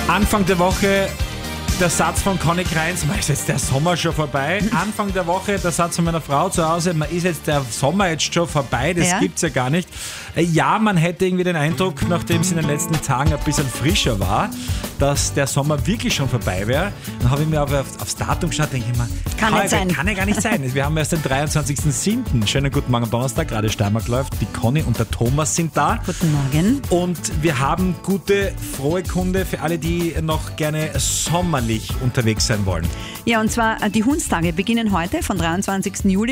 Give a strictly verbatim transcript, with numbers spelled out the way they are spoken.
Anfang der Woche der Satz von Conny Kreins, ist jetzt der Sommer schon vorbei? Anfang der Woche der Satz von meiner Frau zu Hause, man ist jetzt der Sommer jetzt schon vorbei, das Ja. gibt's ja gar nicht. Ja, man hätte irgendwie den Eindruck, nachdem es in den letzten Tagen ein bisschen frischer war, dass der Sommer wirklich schon vorbei wäre. Dann habe ich mir aber auf, aufs Datum geschaut, denke ich mir, Kann nicht sein. Kann ja gar nicht sein. Wir haben erst den dreiundzwanzigsten siebten Schönen guten Morgen am Donnerstag, gerade Steiermark läuft. Die Conny und der Thomas sind da. Guten Morgen. Und wir haben gute, frohe Kunde für alle, die noch gerne sommerlich unterwegs sein wollen. Ja, und zwar äh, die Hundstage beginnen heute von dreiundzwanzigsten Juli